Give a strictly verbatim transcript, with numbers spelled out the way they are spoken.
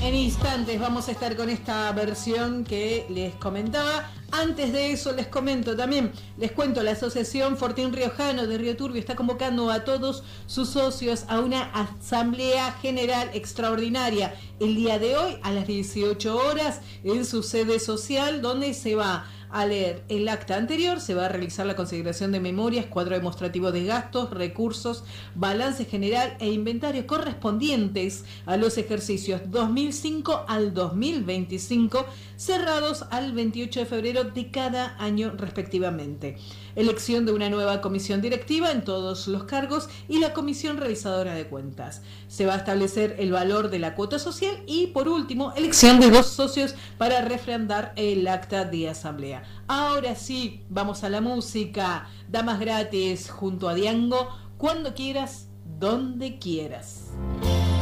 En instantes vamos a estar con esta versión que les comentaba. Antes de eso les comento también, les cuento, la Asociación Fortín Riojano de Río Turbio está convocando a todos sus socios a una asamblea general extraordinaria el día de hoy a las dieciocho horas en su sede social, donde se va a leer el acta anterior, se va a realizar la consideración de memorias, cuadro demostrativo de gastos, recursos, balance general e inventario correspondientes a los ejercicios dos mil cinco al dos mil veinticinco, cerrados al veintiocho de febrero de cada año respectivamente. Elección de una nueva comisión directiva en todos los cargos y la comisión revisadora de cuentas. Se va a establecer el valor de la cuota social y, por último, elección de dos socios para refrendar el acta de asamblea. Ahora sí, vamos a la música. Damas Gratis junto a Diango, cuando quieras, donde quieras.